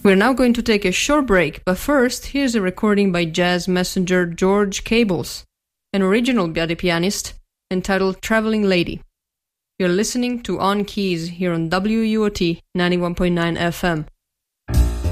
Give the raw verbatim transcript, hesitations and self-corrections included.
We're now going to take a short break, but first, here's a recording by jazz messenger George Cables, an original Biadi pianist, entitled Traveling Lady. You're listening to On Keys here on W U O T ninety-one point nine F M.